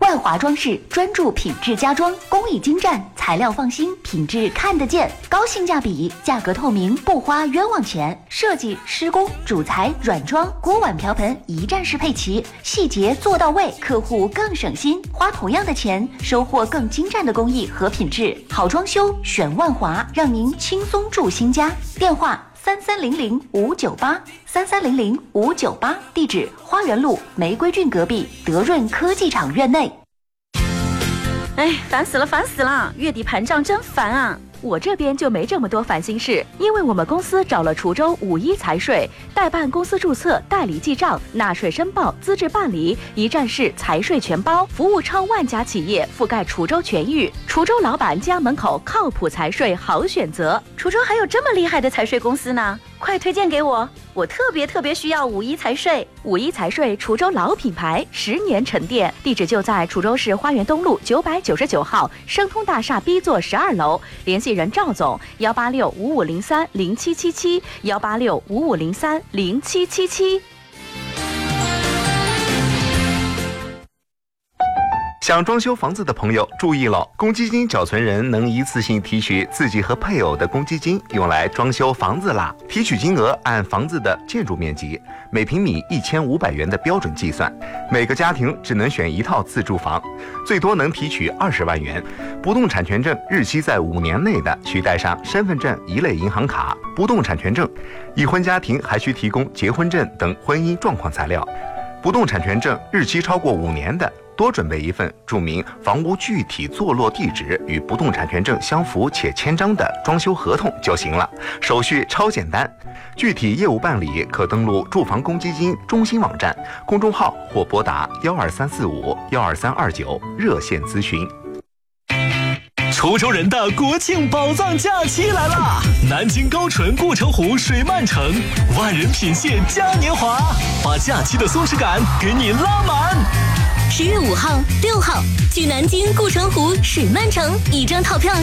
万华装饰专注品质家装，工艺精湛，材料放心，品质看得见，高性价比，价格透明，不花冤枉钱。设计、施工、主材、软装、锅碗瓢盆一站式配齐，细节做到位，客户更省心，花同样的钱，收获更精湛的工艺和品质。好装修选万华，让您轻松住新家。电话3300-598，3300-598，地址花园路玫瑰郡隔壁德润科技厂院内。 哎，烦死了！月底盘账真烦啊！我这边就没这么多烦心事，因为我们公司找了滁州51财税，代办公司注册、代理记账、纳税申报、资质办理，一站式财税全包，服务超万家企业，覆盖滁州全域。滁州老板家门口靠谱财税好选择。滁州还有这么厉害的财税公司呢，快推荐给我！我特别需要51财税。51财税滁州老品牌，10年沉淀，地址就在滁州市花园东路999号生通大厦 B 座12楼，联系人赵总18655030777，18655030777。 想装修房子的朋友注意了，公积金缴存人能一次性提取自己和配偶的公积金，用来装修房子啦。提取金额按房子的建筑面积，每平米1500元的标准计算，每个家庭只能选一套自住房，最多能提取20万元。不动产权证日期在5年内的，需带上身份证一类银行卡、不动产权证。已婚家庭还需提供结婚证等婚姻状况材料。不动产权证日期超过5年的，多准备一份注明房屋具体坐落地址与不动产权证相符且签章的装修合同就行了，手续超简单。具体业务办理可登录住房公积金中心网站、公众号或拨打12345-12329热线咨询。 滁州人的国庆宝藏假期来了！南京高淳顾城湖水漫城，万人品蟹嘉年华，把假期的松弛感给你拉满。 10月5号、6号，去南京顾城湖水漫城，一张套票